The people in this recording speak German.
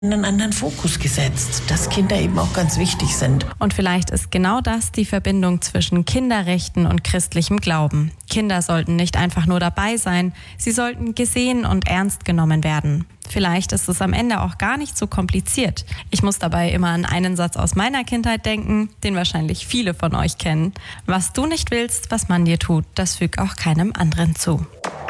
einen anderen Fokus gesetzt, dass Kinder eben auch ganz wichtig sind. Und vielleicht ist genau das die Verbindung zwischen Kinderrechten und christlichem Glauben. Kinder sollten nicht einfach nur dabei sein, sie sollten gesehen und ernst genommen werden. Vielleicht ist es am Ende auch gar nicht so kompliziert. Ich muss dabei immer an einen Satz aus meiner Kindheit denken, den wahrscheinlich viele von euch kennen. Was du nicht willst, was man dir tut, das füg auch keinem anderen zu.